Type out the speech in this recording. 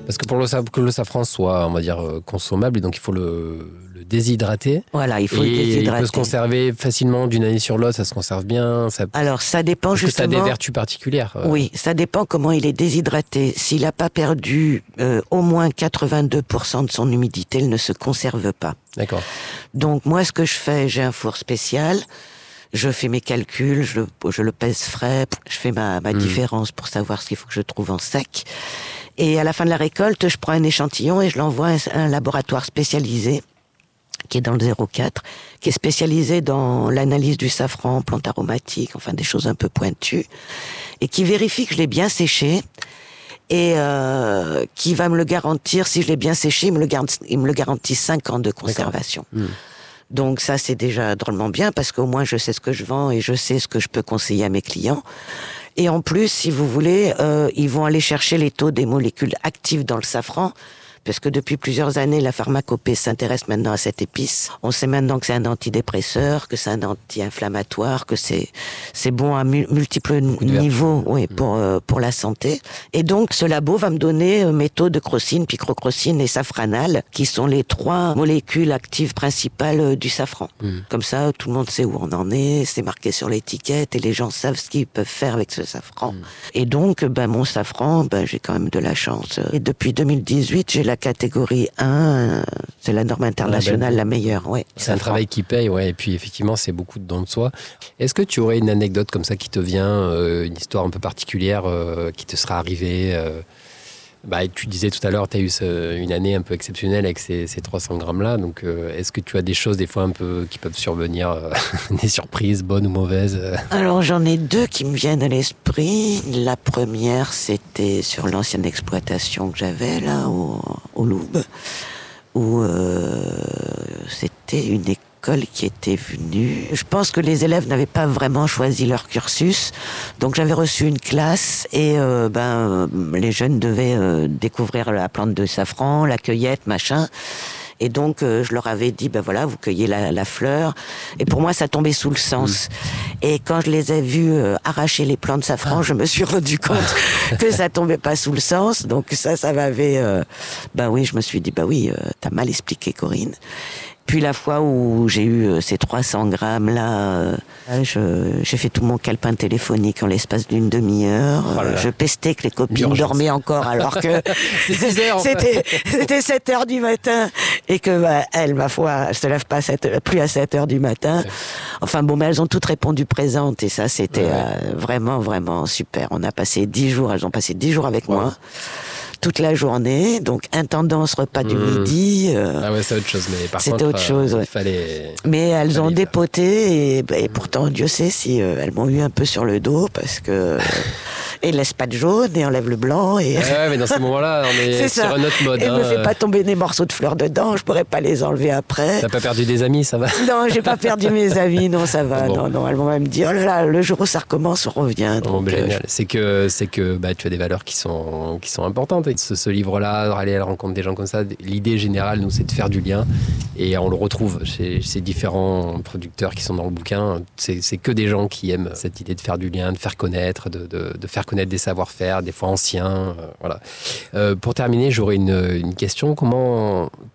Parce que que le safran soit, on va dire, consommable, donc il faut le déshydrater. Voilà, il faut le déshydrater. Il peut se conserver facilement d'une année sur l'autre, ça se conserve bien. Alors, ça dépend justement. Parce que ça a des vertus particulières. Oui, ça dépend comment il est déshydraté. S'il n'a pas perdu au moins 82% de son humidité, il ne se conserve pas. D'accord. Donc, moi, ce que je fais, j'ai un four spécial. Je fais mes calculs, je le pèse frais, je fais ma différence pour savoir ce qu'il faut que je trouve en sec. Et à la fin de la récolte, je prends un échantillon et je l'envoie à un laboratoire spécialisé qui est dans le 04, qui est spécialisé dans l'analyse du safran, plantes aromatiques, enfin des choses un peu pointues, et qui vérifie que je l'ai bien séché, et qui va me le garantir, si je l'ai bien séché, il me le garantit 5 ans de conservation. Donc ça, c'est déjà drôlement bien, parce qu'au moins je sais ce que je vends et je sais ce que je peux conseiller à mes clients. Et en plus, si vous voulez, ils vont aller chercher les taux des molécules actives dans le safran, parce que depuis plusieurs années, la pharmacopée s'intéresse maintenant à cette épice. On sait maintenant que c'est un antidépresseur, que c'est un anti-inflammatoire, que c'est bon à multiples niveaux, oui, pour la santé. Et donc, ce labo va me donner mes taux de crocine, picrocrocine et safranal, qui sont les 3 molécules actives principales du safran. Comme ça, tout le monde sait où on en est, c'est marqué sur l'étiquette, et les gens savent ce qu'ils peuvent faire avec ce safran. Et donc, mon safran, j'ai quand même de la chance. Et depuis 2018, j'ai la catégorie 1, c'est la norme internationale la meilleure. Ouais, c'est un travail qui paye, ouais, et puis effectivement, c'est beaucoup de dons de soi. Est-ce que tu aurais une anecdote comme ça qui te vient, une histoire un peu particulière qui te sera arrivée tu disais tout à l'heure, tu as eu une année un peu exceptionnelle avec ces 300 grammes-là, donc est-ce que tu as des choses des fois un peu qui peuvent survenir, des surprises, bonnes ou mauvaises Alors j'en ai 2 qui me viennent à l'esprit. La première, c'était sur l'ancienne exploitation que j'avais là au Louvre, où c'était une école qui était venue. Je pense que les élèves n'avaient pas vraiment choisi leur cursus, donc j'avais reçu une classe et les jeunes devaient découvrir la plante de safran, la cueillette, machin. Et donc, je leur avais dit, vous cueillez la fleur. Et pour moi, ça tombait sous le sens. Et quand je les ai vus arracher les plants de safran, je me suis rendu compte que ça tombait pas sous le sens. Donc ça m'avait... je me suis dit, t'as mal expliqué, Corinne. Puis la fois où j'ai eu ces 300 grammes-là, j'ai fait tout mon calepin téléphonique en l'espace d'une demi-heure. Je pestais que les copines dormaient encore alors que c'était 7 heures du matin et que elles, ma foi, elles se lèvent pas plus à 7 heures du matin. Enfin mais elles ont toutes répondu présentes et ça c'était vraiment, vraiment super. On a passé 10 jours, elles ont passé 10 jours avec moi. Toute la journée, donc intendance repas du midi. C'est autre chose, mais par c'était contre, autre chose. Il fallait. Mais elles ont dépoté et pourtant Dieu sait si elles m'ont eu un peu sur le dos parce que et laisse pas de jaune et enlève le blanc et. Mais dans ces moments-là, on est sur un autre mode. Et me fait pas tomber des morceaux de fleurs dedans, je pourrais pas les enlever après. T'as pas perdu des amis, ça va? Non, j'ai pas perdu mes amis, non, ça va. Bon. Non, elles vont même dire oh là là, le jour où ça recommence, on revient. Donc, génial. C'est que tu as des valeurs qui sont importantes. Et ce livre-là, aller à la rencontre des gens comme ça, l'idée générale, nous, c'est de faire du lien. Et on le retrouve chez ces différents producteurs qui sont dans le bouquin. C'est que des gens qui aiment cette idée de faire du lien, de faire connaître, de faire connaître des savoir-faire, des fois anciens. Voilà. Pour terminer, j'aurais une question. Comment